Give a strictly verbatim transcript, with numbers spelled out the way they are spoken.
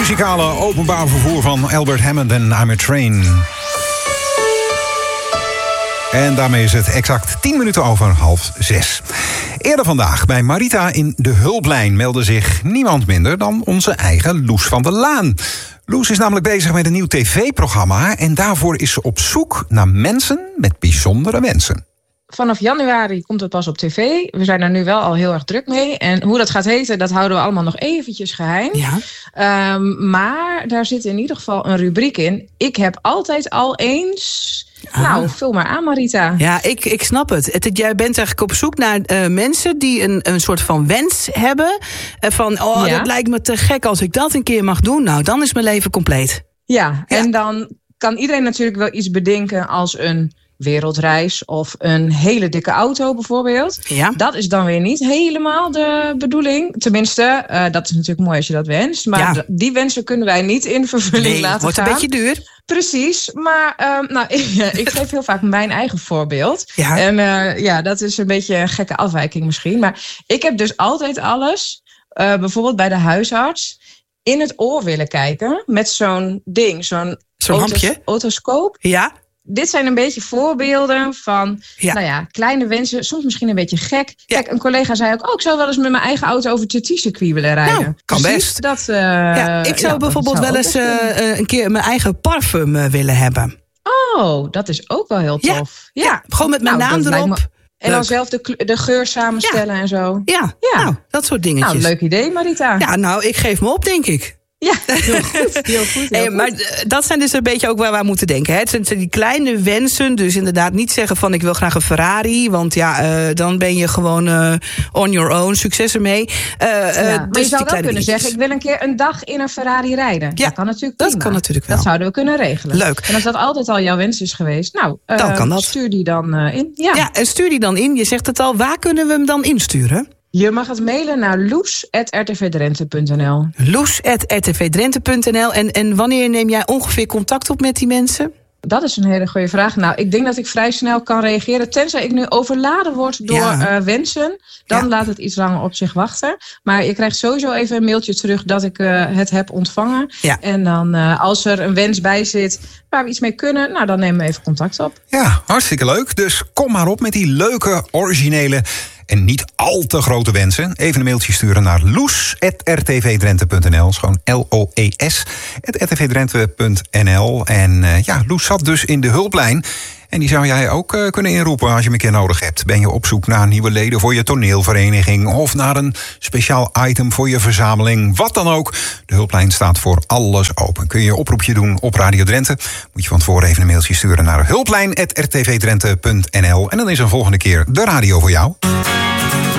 muzikale openbaar vervoer van Albert Hammond en I'm a Train. En daarmee is het exact tien minuten over half zes. Eerder vandaag bij Marita in de Hulplijn meldde zich niemand minder dan onze eigen Loes van der Laan. Loes is namelijk bezig met een nieuw tv-programma en daarvoor is ze op zoek naar mensen met bijzondere wensen. Vanaf januari komt het pas op tv. We zijn er nu wel al heel erg druk mee. En hoe dat gaat heten, dat houden we allemaal nog eventjes geheim. Ja. Um, maar daar zit in ieder geval een rubriek in. Ik heb altijd al eens... Ah. Nou, vul maar aan, Marita. Ja, ik, ik snap het. het. Jij bent eigenlijk op zoek naar uh, mensen die een, een soort van wens hebben. Uh, van, oh, ja. dat lijkt me te gek als ik dat een keer mag doen. Nou, dan is mijn leven compleet. Ja, ja. En dan kan iedereen natuurlijk wel iets bedenken als een wereldreis of een hele dikke auto bijvoorbeeld. Ja. Dat is dan weer niet helemaal de bedoeling. Tenminste, uh, dat is natuurlijk mooi als je dat wenst. Maar ja. d- die wensen kunnen wij niet in vervulling nee, laten wordt gaan. Wordt een beetje duur. Precies, maar uh, nou, ik, ik geef heel vaak mijn eigen voorbeeld. Ja. En uh, ja, dat is een beetje een gekke afwijking misschien. Maar ik heb dus altijd alles, uh, bijvoorbeeld bij de huisarts, in het oor willen kijken met zo'n ding, zo'n, zo'n otos- lampje. otoscoop. Ja. Dit zijn een beetje voorbeelden van ja. Nou ja, kleine wensen. Soms misschien een beetje gek. Ja. Kijk, een collega zei ook... oh, ik zou wel eens met mijn eigen auto over het T T-circuit willen rijden. Nou, kan Precies, best. Dat, uh, ja, ik zou ja, bijvoorbeeld zou wel eens uh, een keer mijn eigen parfum uh, willen hebben. Oh, dat is ook wel heel tof. Ja, ja. ja gewoon met mijn nou, naam erop. Me... En leuk. Dan zelf de, de geur samenstellen ja. en zo. Ja, ja. Nou, dat soort dingetjes. Nou, leuk idee, Marita. Ja, nou, ik geef me op, denk ik. Ja, heel goed. Heel goed, heel hey, maar goed. Dat zijn dus een beetje ook waar we aan moeten denken. Hè? Het zijn die kleine wensen. Dus inderdaad niet zeggen van ik wil graag een Ferrari. Want ja, uh, dan ben je gewoon uh, on your own. Succes ermee. Uh, ja, uh, maar dus je zou wel kunnen dingetjes. zeggen, ik wil een keer een dag in een Ferrari rijden. Ja, dat kan natuurlijk dat prima. kan natuurlijk wel. Dat zouden we kunnen regelen. Leuk. En als dat altijd al jouw wens is geweest, nou, uh, dan kan dat. Stuur die dan uh, in. Ja. ja, en stuur die dan in. Je zegt het al, waar kunnen we hem dan insturen? Je mag het mailen naar loes at r t v drenthe punt n l. loes at r t v drenthe punt n l. En, en wanneer neem jij ongeveer contact op met die mensen? Dat is een hele goede vraag. Nou, ik denk dat ik vrij snel kan reageren. Tenzij ik nu overladen word door ja. uh, wensen. Dan ja. laat het iets langer op zich wachten. Maar je krijgt sowieso even een mailtje terug dat ik uh, het heb ontvangen. Ja. En dan uh, als er een wens bij zit waar we iets mee kunnen, nou dan nemen we even contact op. Ja, hartstikke leuk. Dus kom maar op met die leuke, originele en niet al te grote wensen. Even een mailtje sturen naar loes at r t v drenthe punt n l. Dat is gewoon L O E S at r t v drenthe punt n l. En uh, ja, Loes zat dus in de hulplijn. En die zou jij ook uh, kunnen inroepen als je hem een keer nodig hebt. Ben je op zoek naar nieuwe leden voor je toneelvereniging of naar een speciaal item voor je verzameling. Wat dan ook. De hulplijn staat voor alles open. Kun je je oproepje doen op Radio Drenthe. Moet je van tevoren even een mailtje sturen naar hulplijn at r t v drenthe punt n l. En dan is er volgende keer de radio voor jou.